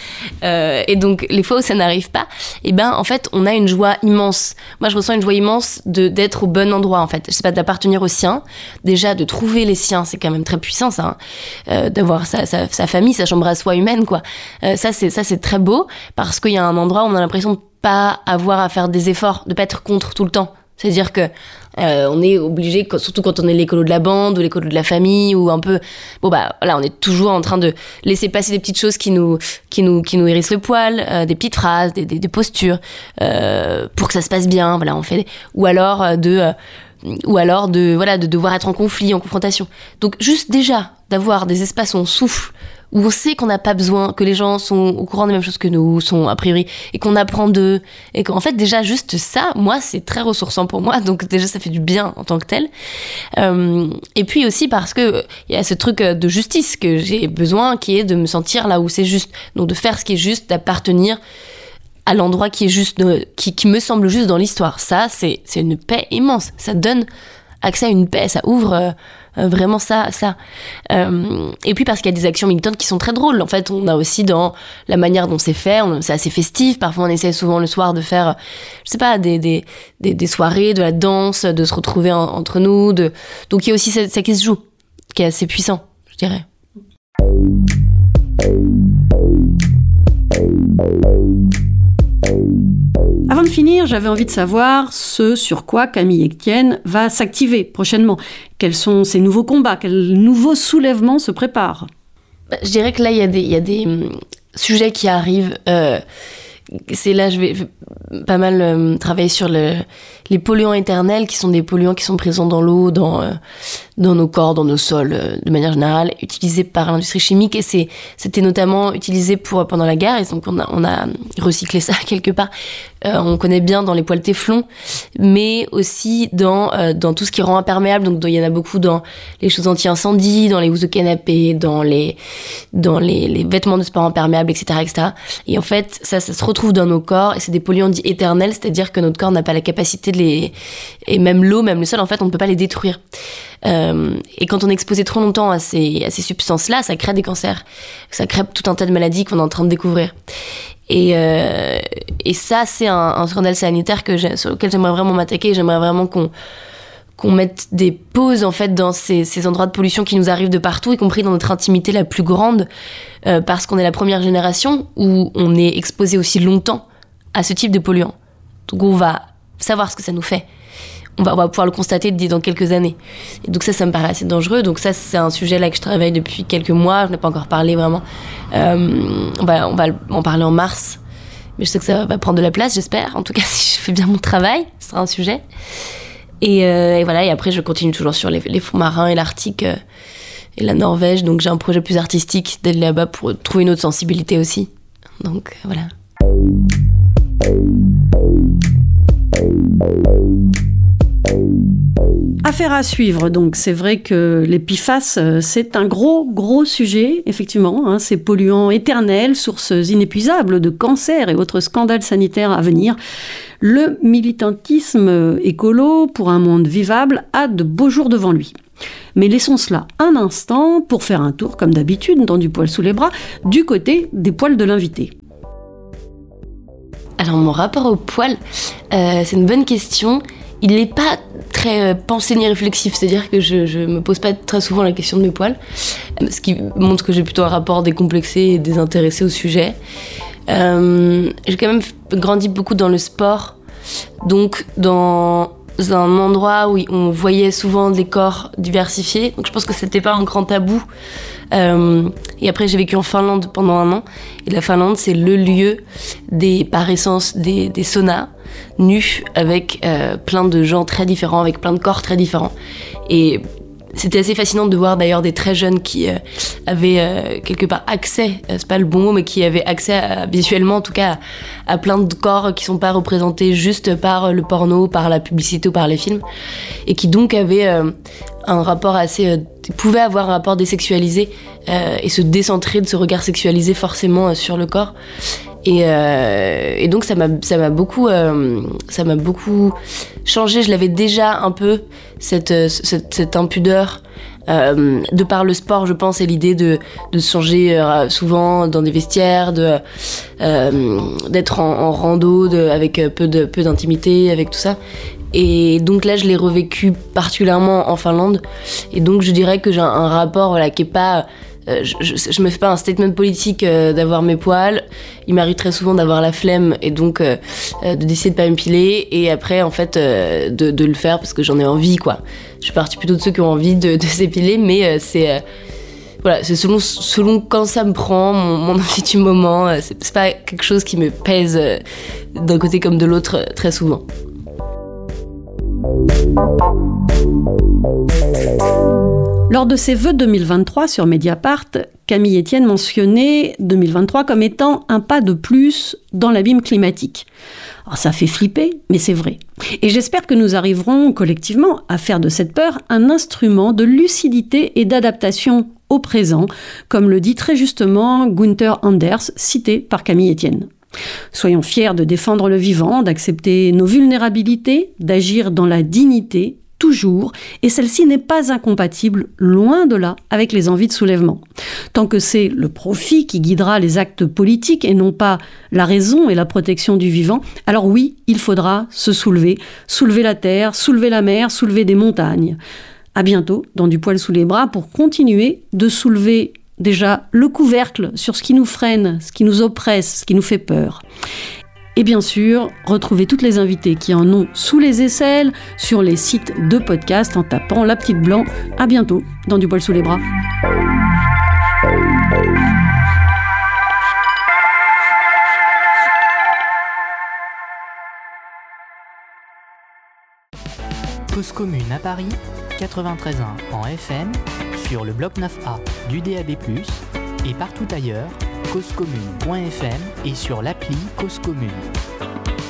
euh, et donc, les fois où ça n'arrive pas, eh ben, en fait, on a une joie immense. Moi, je ressens une joie immense de, d'être au bon endroit, en fait. Je sais pas, d'appartenir aux siens. Déjà, de trouver les siens, c'est quand même très puissant, ça. Hein. Euh, d'avoir sa, sa, sa famille, sa chambre à soi humaine, quoi. Euh, ça, c'est, ça, c'est très beau parce qu'il y a un endroit où on a l'impression de pas avoir à faire des efforts, de pas être contre tout le temps. C'est-à-dire que euh, on est obligé, surtout quand on est l'écolo de la bande ou l'écolo de la famille ou un peu, bon bah voilà, on est toujours en train de laisser passer des petites choses qui nous qui nous qui nous hérissent le poil, euh, des petites phrases, des des, des postures euh, pour que ça se passe bien. Voilà, on fait des, ou alors de euh, ou alors de voilà de devoir être en conflit, en confrontation. Donc juste déjà d'avoir des espaces où on souffle, où on sait qu'on n'a pas besoin, que les gens sont au courant des mêmes choses que nous, sont a priori, et qu'on apprend d'eux, et qu'en fait déjà juste ça, moi c'est très ressourçant pour moi, donc déjà ça fait du bien en tant que tel. Euh, et puis aussi parce que il y a ce truc de justice que j'ai besoin, qui est de me sentir là où c'est juste, donc de faire ce qui est juste, d'appartenir à l'endroit qui est juste, qui, qui me semble juste dans l'histoire. Ça, c'est, c'est une paix immense. Ça donne accès à une paix, ça ouvre euh, euh, vraiment ça. ça. Euh, et puis parce qu'il y a des actions militantes qui sont très drôles. En fait, on a aussi dans la manière dont c'est fait, on, c'est assez festif. Parfois, on essaie souvent le soir de faire, je sais pas, des, des, des, des soirées, de la danse, de se retrouver en, entre nous. De... Donc il y a aussi ça, ça qui se joue, qui est assez puissant, je dirais. Avant de finir, j'avais envie de savoir ce sur quoi Camille Etienne va s'activer prochainement. Quels sont ses nouveaux combats? Quels nouveaux soulèvements se préparent? Bah, je dirais que là, il y a des, il y a des hum, sujets qui arrivent. Euh, c'est là, je vais, je vais pas mal euh, travailler sur le, les polluants éternels, qui sont des polluants qui sont présents dans l'eau, dans, euh, dans nos corps, dans nos sols, euh, de manière générale, utilisés par l'industrie chimique. Et c'est, c'était notamment utilisé pour, pendant la guerre, et donc on a, on a recyclé ça quelque part. Euh, on connaît bien dans les poêles Téflon, mais aussi dans, euh, dans tout ce qui rend imperméable. Donc, il y en a beaucoup dans les choses anti-incendie, dans les housses de canapé, dans les, dans les, les vêtements de sport imperméables, et cetera, et cetera. Et en fait, ça, ça se retrouve dans nos corps, et c'est des polluants dits éternels, c'est-à-dire que notre corps n'a pas la capacité de les... Et même l'eau, même le sol, en fait, on ne peut pas les détruire. Euh, et quand on est exposé trop longtemps à ces, à ces substances-là, ça crée des cancers. Ça crée tout un tas de maladies qu'on est en train de découvrir. Et, euh, et ça, c'est un, un scandale sanitaire que j'ai, sur lequel j'aimerais vraiment m'attaquer. J'aimerais vraiment qu'on, qu'on mette des pauses en fait, dans ces, ces endroits de pollution qui nous arrivent de partout, y compris dans notre intimité la plus grande, euh, parce qu'on est la première génération où on est exposé aussi longtemps à ce type de polluants. Donc on va savoir ce que ça nous fait. On va, on va pouvoir le constater dans quelques années. Et donc ça, ça me paraît assez dangereux. Donc ça, c'est un sujet là que je travaille depuis quelques mois. Je n'ai pas encore parlé vraiment. Euh, on va, on va en parler en mars. Mais je sais que ça va prendre de la place, j'espère. En tout cas, si je fais bien mon travail, ce sera un sujet. Et, euh, et voilà. Et après, je continue toujours sur les, les fonds marins et l'Arctique euh, et la Norvège. Donc j'ai un projet plus artistique d'aller là-bas pour trouver une autre sensibilité aussi. Donc euh, voilà. Affaire à suivre, donc c'est vrai que les P F A S, c'est un gros, gros sujet, effectivement, hein, ces polluants éternels, sources inépuisables de cancers et autres scandales sanitaires à venir. Le militantisme écolo pour un monde vivable a de beaux jours devant lui. Mais laissons cela un instant pour faire un tour, comme d'habitude, dans Du poil sous les bras, du côté des poils de l'invité. Alors mon rapport au poil, euh, c'est une bonne question. Il n'est pas très euh, pensé ni réflexif, c'est-à-dire que je ne me pose pas très souvent la question de mes poils, ce qui montre que j'ai plutôt un rapport décomplexé et désintéressé au sujet. Euh, j'ai quand même grandi beaucoup dans le sport, donc dans un endroit où on voyait souvent des corps diversifiés, donc je pense que c'était pas un grand tabou. Euh, et après j'ai vécu en Finlande pendant un an, et la Finlande c'est le lieu des, par essence des, des saunas nus avec euh, plein de gens très différents, avec plein de corps très différents. Et c'était assez fascinant de voir d'ailleurs des très jeunes qui euh, avaient euh, quelque part accès, euh, c'est pas le bon mot, mais qui avaient accès à, visuellement en tout cas à, à plein de corps qui sont pas représentés juste par le porno, par la publicité ou par les films, et qui donc avaient euh, un rapport assez, euh, pouvaient avoir un rapport désexualisé euh, et se décentrer de ce regard sexualisé forcément euh, sur le corps. Et, euh, et donc ça m'a, ça m'a beaucoup, euh, ça m'a beaucoup changé. Je l'avais déjà un peu cette, cette, cette impudeur euh, de par le sport, je pense, et l'idée de, de se changer euh, souvent dans des vestiaires, de euh, d'être en, en rando, de, avec peu de peu d'intimité, avec tout ça. Et donc là, je l'ai revécu particulièrement en Finlande. Et donc je dirais que j'ai un, un rapport, voilà, qui est pas Euh, je, je, je me fais pas un statement politique euh, d'avoir mes poils. Il m'arrive très souvent d'avoir la flemme et donc euh, euh, de décider de pas m'épiler, et après en fait euh, de, de le faire parce que j'en ai envie, quoi. Je suis partie plutôt de ceux qui ont envie de, de s'épiler, mais euh, c'est euh, voilà, c'est selon selon quand ça me prend, mon, mon envie du moment. Euh, c'est, c'est pas quelque chose qui me pèse euh, d'un côté comme de l'autre euh, très souvent. Lors de ses vœux deux mille vingt-trois sur Mediapart, Camille Etienne mentionnait deux mille vingt-trois comme étant un pas de plus dans l'abîme climatique. Alors ça fait flipper, mais c'est vrai. Et j'espère que nous arriverons collectivement à faire de cette peur un instrument de lucidité et d'adaptation au présent, comme le dit très justement Gunther Anders, cité par Camille Etienne. Soyons fiers de défendre le vivant, d'accepter nos vulnérabilités, d'agir dans la dignité, toujours, et celle-ci n'est pas incompatible, loin de là, avec les envies de soulèvement. Tant que c'est le profit qui guidera les actes politiques et non pas la raison et la protection du vivant, alors oui, il faudra se soulever, soulever la terre, soulever la mer, soulever des montagnes. À bientôt dans Du poil sous les bras pour continuer de soulever déjà le couvercle sur ce qui nous freine, ce qui nous oppresse, ce qui nous fait peur. Et bien sûr, retrouvez toutes les invités qui en ont sous les aisselles sur les sites de podcast en tapant La Petite Blanc. À bientôt dans Du poil sous les bras. Cause commune à Paris, quatre-vingt-treize virgule un en F M, sur le bloc neuf A du D A B plus, et partout ailleurs, cause commune point f m et sur l'appli Cause Commune.